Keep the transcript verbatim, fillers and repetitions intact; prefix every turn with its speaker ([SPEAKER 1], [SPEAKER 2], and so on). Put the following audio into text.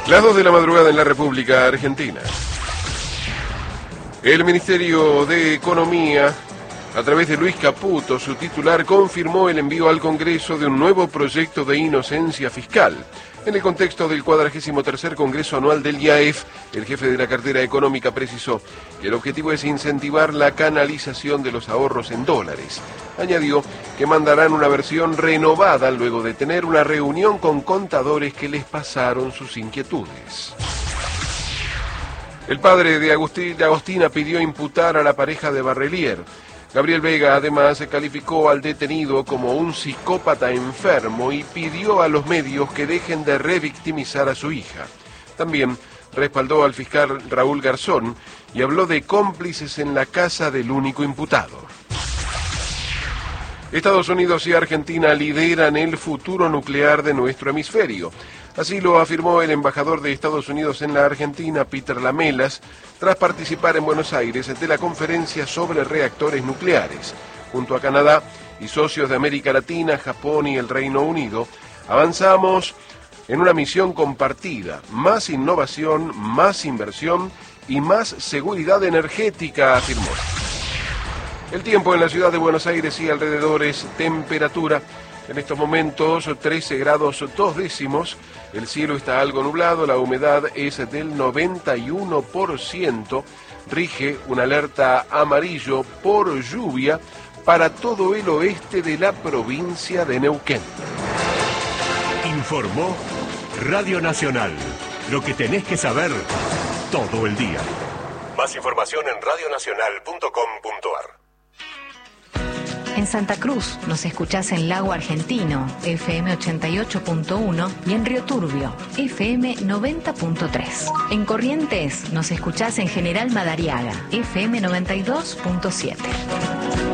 [SPEAKER 1] Las dos de la madrugada en la República Argentina. El Ministerio de Economía, a través de Luis Caputo, su titular, confirmó el envío al Congreso de un nuevo proyecto de inocencia fiscal. En el contexto del cuadragésimo tercer Congreso Anual del I A E F, el jefe de la cartera económica precisó que el objetivo es incentivar la canalización de los ahorros en dólares. Añadió que mandarán una versión renovada luego de tener una reunión con contadores que les pasaron sus inquietudes. El padre de, Agustín, de Agostina pidió imputar a la pareja de Barrelier. Gabriel Vega además calificó al detenido como un psicópata enfermo y pidió a los medios que dejen de revictimizar a su hija. También respaldó al fiscal Raúl Garzón y habló de cómplices en la casa del único imputado. Estados Unidos y Argentina lideran el futuro nuclear de nuestro hemisferio. Así lo afirmó el embajador de Estados Unidos en la Argentina, Peter Lamelas, tras participar en Buenos Aires de la conferencia sobre reactores nucleares. Junto a Canadá y socios de América Latina, Japón y el Reino Unido, avanzamos en una misión compartida: más innovación, más inversión y más seguridad energética, afirmó. El tiempo en la ciudad de Buenos Aires y alrededores: temperatura en estos momentos trece grados dos décimos, el cielo está algo nublado, la humedad es del noventa y uno por ciento, rige una alerta amarillo por lluvia para todo el oeste de la provincia de Neuquén.
[SPEAKER 2] Informó Radio Nacional, lo que tenés que saber todo el día. Más información en radio nacional punto com punto ar.
[SPEAKER 3] En Santa Cruz nos escuchás en Lago Argentino, F M ochenta y ocho punto uno, y en Río Turbio, F M noventa punto tres. En Corrientes nos escuchás en General Madariaga, F M noventa y dos punto siete.